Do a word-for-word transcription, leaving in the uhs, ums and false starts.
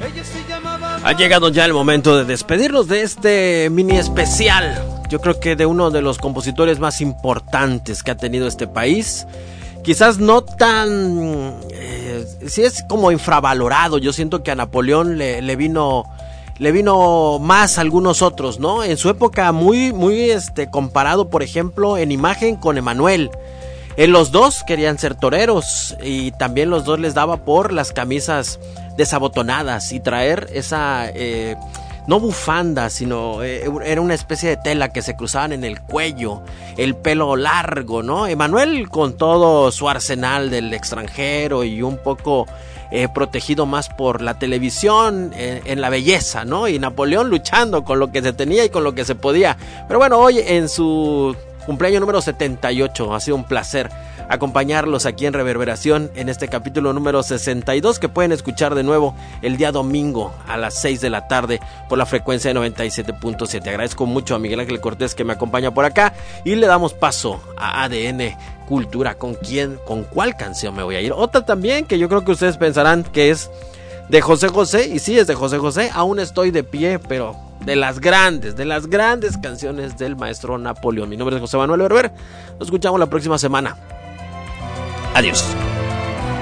Ha llegado ya el momento de despedirnos de este mini especial. Yo creo que de uno de los compositores más importantes que ha tenido este país. Quizás no tan... Eh, sí es como infravalorado. Yo siento que a Napoleón le, le vino... Le vino más a algunos otros, ¿no? En su época muy, muy este, comparado, por ejemplo, en imagen con Emanuel. Eh, los dos querían ser toreros y también los dos les daba por las camisas desabotonadas y traer esa, eh, no bufanda, sino eh, era una especie de tela que se cruzaban en el cuello, el pelo largo, ¿no? Emanuel con todo su arsenal del extranjero y un poco... Eh, protegido más por la televisión eh, en la belleza, ¿no? Y Napoleón luchando con lo que se tenía y con lo que se podía. Pero bueno, hoy en su cumpleaños número setenta y ocho ha sido un placer acompañarlos aquí en Reverberación en este capítulo número sesenta y dos, que pueden escuchar de nuevo el día domingo a las seis de la tarde por la frecuencia de noventa y siete punto siete. Agradezco mucho a Miguel Ángel Cortés que me acompaña por acá y le damos paso a A D N Cultura. ¿Con quién, con cuál canción me voy a ir? Otra también que yo creo que ustedes pensarán que es de José José, y sí es de José José. Aún estoy de pie, pero de las grandes, de las grandes canciones del maestro Napoleón. Mi nombre es José Manuel Berber. Nos escuchamos la próxima semana. Adiós.